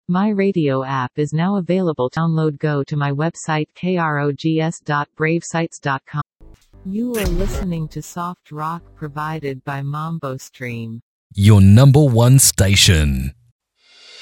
My radio app is now available. Download. Go to my website krogs.bravesites.com. You are listening to soft rock provided by Mambo Stream. Your number one station.